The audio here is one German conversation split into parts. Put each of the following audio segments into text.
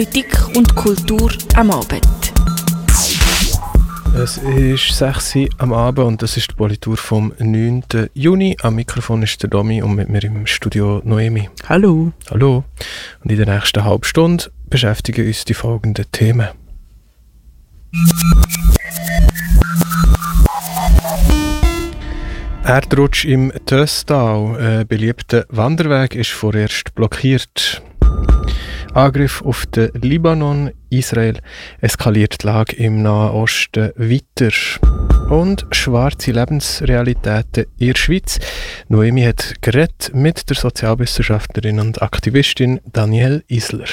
Politik und Kultur am Abend. Es ist 6 Uhr am Abend und das ist die Politur vom 9. Juni. Am Mikrofon ist der Domi und mit mir im Studio Noemi. Hallo. Hallo. Und in der nächsten halben Stunde beschäftigen uns die folgenden Themen. Erdrutsch im Tösstal. Ein beliebter Wanderweg ist vorerst blockiert. Angriff auf den Libanon. Israel eskaliert die Lage im Nahen Osten weiter. Und schwarze Lebensrealitäten in der Schweiz. Noemi hat geredet mit der Sozialwissenschaftlerin und Aktivistin Danielle Isler.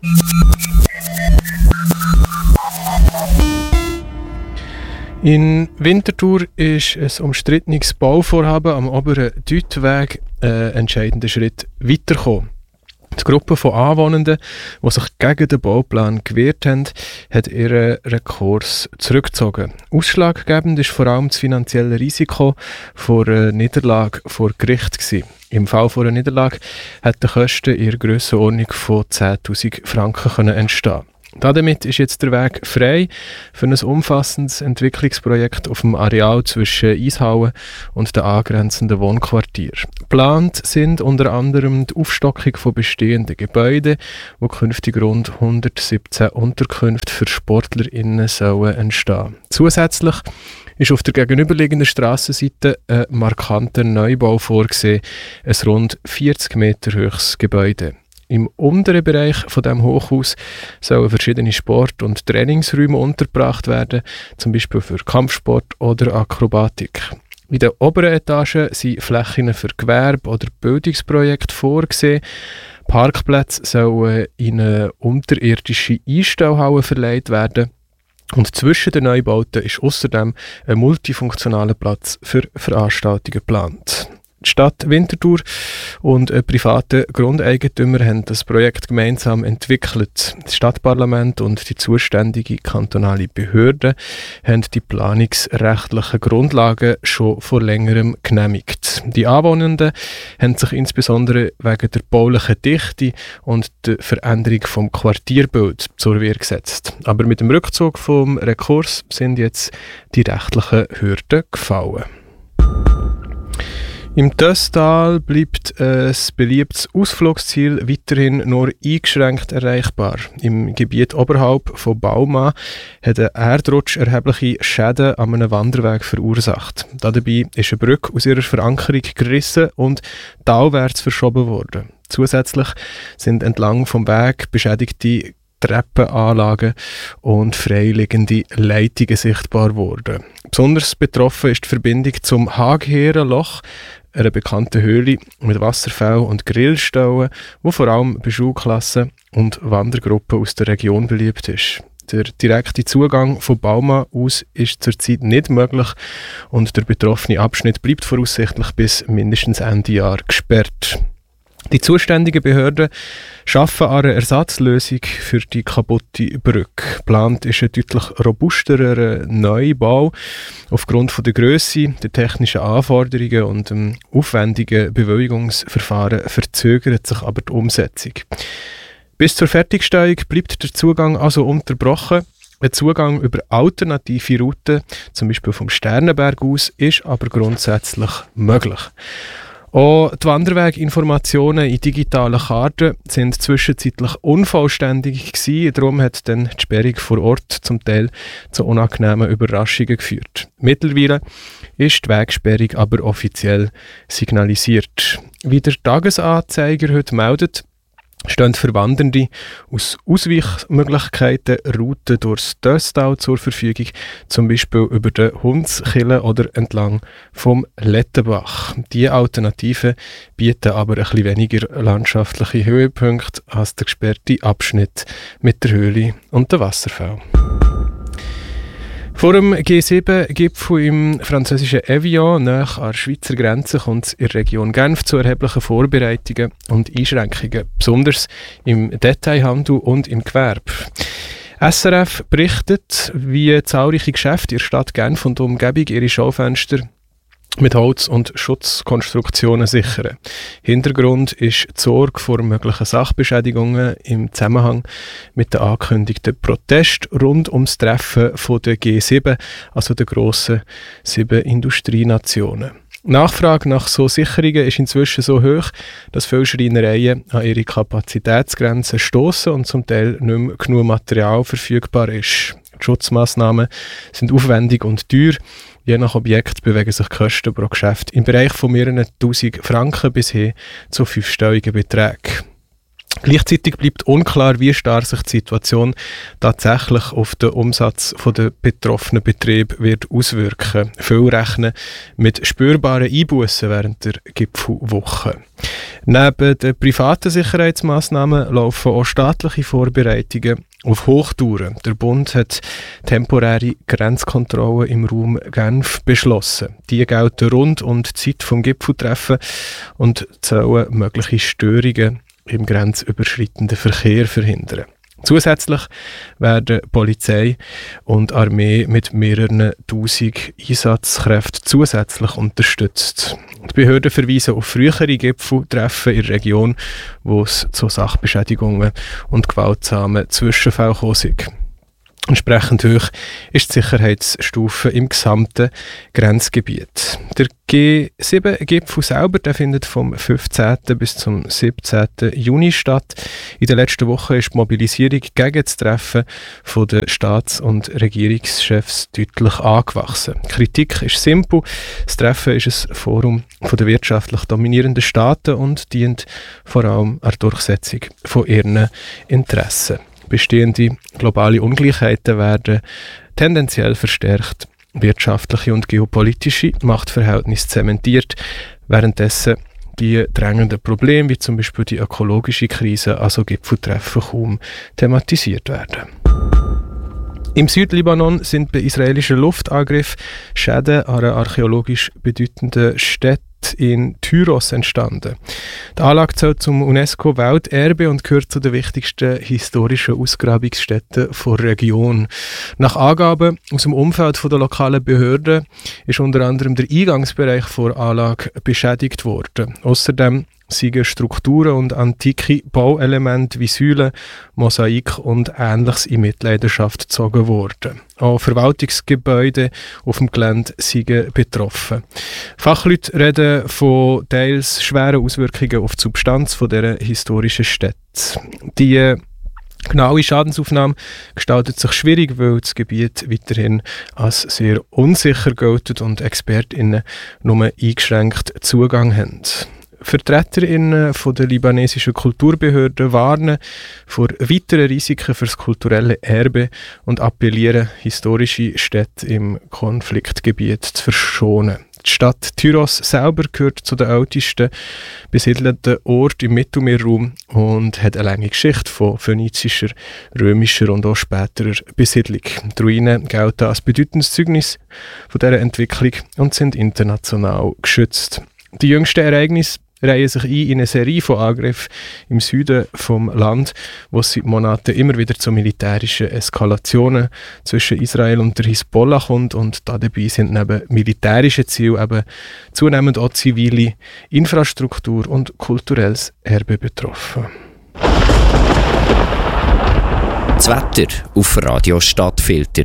In Winterthur ist ein umstrittenes Bauvorhaben am oberen Deutweg einen entscheidenden Schritt weitergekommen. Die Gruppe von Anwohnenden, die sich gegen den Bauplan gewehrt haben, hat ihren Rekurs zurückgezogen. Ausschlaggebend war vor allem das finanzielle Risiko vor einer Niederlage vor Gericht gewesen. Im Fall einer Niederlage hätten Kosten in der Grössenordnung von 10'000 Franken entstehen. Damit ist jetzt der Weg frei für ein umfassendes Entwicklungsprojekt auf dem Areal zwischen Eishauen und den angrenzenden Wohnquartieren. Geplant sind unter anderem die Aufstockung von bestehenden Gebäuden, wo künftig rund 117 Unterkünfte für SportlerInnen sollen entstehen. Zusätzlich ist auf der gegenüberliegenden Strassenseite ein markanter Neubau vorgesehen, ein rund 40 Meter hohes Gebäude. Im unteren Bereich von dem Hochhaus sollen verschiedene Sport- und Trainingsräume untergebracht werden, zum Beispiel für Kampfsport oder Akrobatik. In der oberen Etage sind Flächen für Gewerbe- oder Bildungsprojekte vorgesehen. Parkplätze sollen in eine unterirdische Einstellhalle verlegt werden. Und zwischen den Neubauten ist außerdem ein multifunktionaler Platz für Veranstaltungen geplant. Die Stadt Winterthur und private Grundeigentümer haben das Projekt gemeinsam entwickelt. Das Stadtparlament und die zuständige kantonale Behörde haben die planungsrechtlichen Grundlagen schon vor längerem genehmigt. Die Anwohnenden haben sich insbesondere wegen der baulichen Dichte und der Veränderung vom Quartierbild zur Wehr gesetzt. Aber mit dem Rückzug vom Rekurs sind jetzt die rechtlichen Hürden gefallen. Im Tösstal bleibt ein beliebtes Ausflugsziel weiterhin nur eingeschränkt erreichbar. Im Gebiet oberhalb von Bauma hat ein Erdrutsch erhebliche Schäden an einem Wanderweg verursacht. Dabei ist eine Brücke aus ihrer Verankerung gerissen und talwärts verschoben worden. Zusätzlich sind entlang vom Weg beschädigte Treppenanlagen und freiliegende Leitungen sichtbar geworden. Besonders betroffen ist die Verbindung zum Hagherenloch, einer bekannten Höhle mit Wasserfällen und Grillstellen, die vor allem bei Schulklassen und Wandergruppen aus der Region beliebt ist. Der direkte Zugang von Bauma aus ist zurzeit nicht möglich und der betroffene Abschnitt bleibt voraussichtlich bis mindestens Ende Jahr gesperrt. Die zuständigen Behörden arbeiten an einer Ersatzlösung für die kaputte Brücke. Geplant ist ein deutlich robusterer Neubau. Aufgrund von der Grösse, der technischen Anforderungen und dem aufwendigen Bewilligungsverfahren verzögert sich aber die Umsetzung. Bis zur Fertigstellung bleibt der Zugang also unterbrochen. Ein Zugang über alternative Routen, zum Beispiel vom Sternenberg aus, ist aber grundsätzlich möglich. Auch die Wanderweginformationen in digitalen Karten sind zwischenzeitlich unvollständig gewesen. Darum hat dann die Sperrung vor Ort zum Teil zu unangenehmen Überraschungen geführt. Mittlerweile ist die Wegsperrung aber offiziell signalisiert. Wie der Tagesanzeiger heute meldet, stehen für Wandernde aus Ausweichmöglichkeiten Routen durchs Tösstal zur Verfügung, zum Beispiel über den Hundskille oder entlang vom Lettenbach. Diese Alternativen bieten aber ein bisschen weniger landschaftliche Höhepunkte als der gesperrte Abschnitt mit der Höhle und den Wasserfällen. Vor dem G7-Gipfel im französischen Evian, nahe an der Schweizer Grenze, kommt es in der Region Genf zu erheblichen Vorbereitungen und Einschränkungen, besonders im Detailhandel und im Gewerbe. SRF berichtet, wie zahlreiche Geschäfte in der Stadt Genf und Umgebung ihre Schaufenster mit Holz- und Schutzkonstruktionen sichern. Hintergrund ist die Sorge vor möglichen Sachbeschädigungen im Zusammenhang mit den angekündigten Protesten rund ums Treffen der G7, also der grossen 7 Industrienationen. Die Nachfrage nach so Sicherungen ist inzwischen so hoch, dass viele Schreinereien an ihre Kapazitätsgrenzen stoßen und zum Teil nicht mehr genug Material verfügbar ist. Die Schutzmaßnahmen sind aufwendig und teuer. Je nach Objekt bewegen sich die Kosten pro Geschäft im Bereich von mehreren tausend Franken bis hin zu 5-stelligen Beträgen. Gleichzeitig bleibt unklar, wie stark sich die Situation tatsächlich auf den Umsatz der betroffenen Betriebe wird auswirken. Viele rechnen mit spürbaren Einbußen während der Gipfelwoche. Neben den privaten Sicherheitsmaßnahmen laufen auch staatliche Vorbereitungen auf Hochtouren. Der Bund hat temporäre Grenzkontrollen im Raum Genf beschlossen. Die gelten rund um die Zeit des Gipfeltreffens und sollen mögliche Störungen im grenzüberschreitenden Verkehr verhindern. Zusätzlich werden Polizei und Armee mit mehreren tausend Einsatzkräften zusätzlich unterstützt. Die Behörden verweisen auf frühere Gipfeltreffen in der Region, wo es zu Sachbeschädigungen und gewaltsamen Zwischenfällen gekommen ist. Entsprechend hoch ist die Sicherheitsstufe im gesamten Grenzgebiet. Der G7-Gipfel selber, der findet vom 15. bis zum 17. Juni statt. In den letzten Wochen ist die Mobilisierung gegen das Treffen der Staats- und Regierungschefs deutlich angewachsen. Die Kritik ist simpel. Das Treffen ist ein Forum der wirtschaftlich dominierenden Staaten und dient vor allem an der Durchsetzung von ihren Interessen. Bestehende globale Ungleichheiten werden tendenziell verstärkt, wirtschaftliche und geopolitische Machtverhältnisse zementiert, währenddessen die drängenden Probleme, wie zum Beispiel die ökologische Krise, also Gipfeltreffen, kaum thematisiert werden. Im Südlibanon sind bei israelischen Luftangriffen Schäden an einer archäologisch bedeutenden Stätte in Tyros entstanden. Die Anlage zählt zum UNESCO-Welterbe und gehört zu den wichtigsten historischen Ausgrabungsstätten der Region. Nach Angaben aus dem Umfeld der lokalen Behörden ist unter anderem der Eingangsbereich der Anlage beschädigt worden. Außerdem sind Strukturen und antike Bauelemente wie Säulen, Mosaik und Ähnliches in Mitleidenschaft gezogen worden. Auch Verwaltungsgebäude auf dem Gelände sind betroffen. Fachleute reden von teils schweren Auswirkungen auf die Substanz dieser historischen Stätte. Die genaue Schadensaufnahme gestaltet sich schwierig, weil das Gebiet weiterhin als sehr unsicher gilt und ExpertInnen nur eingeschränkt Zugang haben. VertreterInnen von der libanesischen Kulturbehörden warnen vor weiteren Risiken für das kulturelle Erbe und appellieren, historische Städte im Konfliktgebiet zu verschonen. Die Stadt Tyros selber gehört zu den ältesten besiedelten Orten im Mittelmeerraum und hat eine lange Geschichte von phönizischer, römischer und auch späterer Besiedlung. Die Ruinen gelten als bedeutendes Zeugnis von dieser Entwicklung und sind international geschützt. Die jüngsten Ereignisse reihen sich ein in eine Serie von Angriffen im Süden des Landes, wo es seit Monaten immer wieder zu militärischen Eskalationen zwischen Israel und der Hisbollah kommt und dabei sind neben militärischen Zielen eben zunehmend auch zivile Infrastruktur und kulturelles Erbe betroffen. Das Wetter auf Radio Stadtfilter.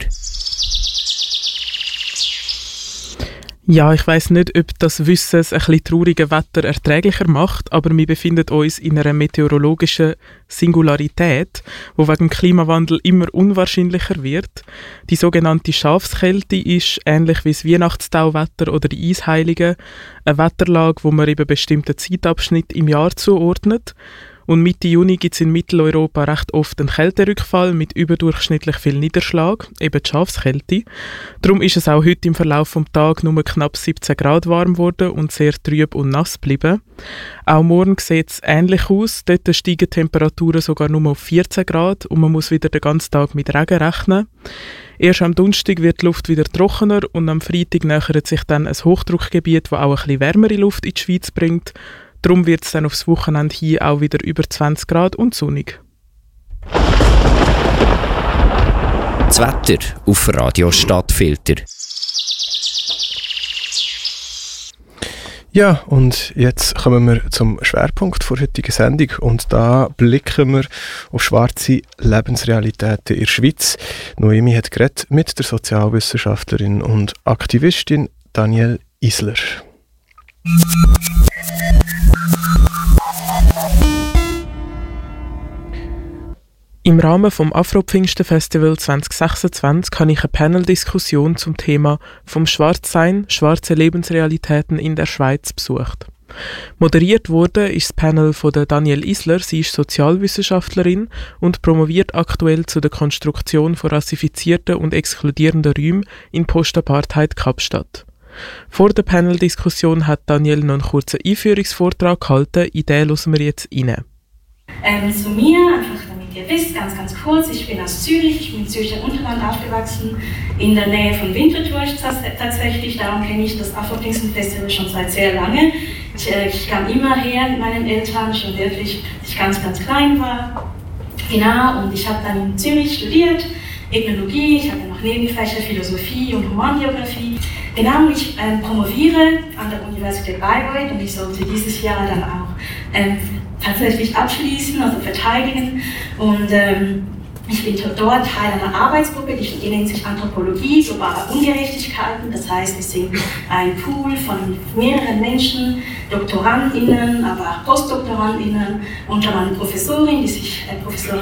Ja, ich weiss nicht, ob das Wissen ein bisschen traurige Wetter erträglicher macht, aber wir befinden uns in einer meteorologischen Singularität, die wegen dem Klimawandel immer unwahrscheinlicher wird. Die sogenannte Schafskälte ist, ähnlich wie das Weihnachtstauwetter oder die Eisheiligen, eine Wetterlage, wo man eben bestimmten Zeitabschnitt im Jahr zuordnet. Und Mitte Juni gibt es in Mitteleuropa recht oft einen Kälterückfall mit überdurchschnittlich viel Niederschlag, eben die Schafskälte. Darum ist es auch heute im Verlauf des Tages nur knapp 17 Grad warm geworden und sehr trüb und nass geblieben. Auch morgen sieht es ähnlich aus. Dort steigen die Temperaturen sogar nur auf 14 Grad und man muss wieder den ganzen Tag mit Regen rechnen. Erst am Donnerstag wird die Luft wieder trockener und am Freitag nähert sich dann ein Hochdruckgebiet, das auch ein bisschen wärmere Luft in die Schweiz bringt. Darum wird es dann aufs Wochenende hin auch wieder über 20 Grad und sonnig. Das Wetter auf Radio Stadtfilter. Ja, und jetzt kommen wir zum Schwerpunkt der heutigen Sendung und da blicken wir auf schwarze Lebensrealitäten in der Schweiz. Noemi hat geredet mit der Sozialwissenschaftlerin und Aktivistin Danielle Isler. Im Rahmen vom Afro-Pfingsten-Festival 2026 habe ich eine Panel-Diskussion zum Thema «Vom Schwarzsein, schwarze Lebensrealitäten in der Schweiz» besucht. Moderiert wurde ist das Panel von der Danielle Isler. Sie ist Sozialwissenschaftlerin und promoviert aktuell zu der Konstruktion von rassifizierten und exkludierenden Räumen in Postapartheid Kapstadt. Vor der Panel-Diskussion hat Danielle noch einen kurzen Einführungsvortrag gehalten, in den hören wir jetzt rein. Zu mir, einfach damit ihr wisst, ganz kurz, ich bin aus Zürich, ich bin in Zürcher Unterland aufgewachsen, in der Nähe von Winterthur tatsächlich, darum kenne ich das Afro-Pfingsten-Festival schon seit sehr lange. Ich kam immer her mit meinen Eltern, schon wirklich, als ich ganz klein war. Genau, und ich habe dann in Zürich studiert, Ethnologie, ich habe noch Nebenfächer Philosophie und Humangeografie. Genau, ich promoviere an der Universität Bayreuth und ich sollte dieses Jahr dann auch tatsächlich abschließen, also verteidigen. Und ich bin dort Teil einer Arbeitsgruppe, die nennt sich Anthropologie globaler Ungerechtigkeiten. Das heißt, wir sind ein Pool von mehreren Menschen, DoktorandInnen, aber auch PostdoktorandInnen, unter anderem Professorin, Professorin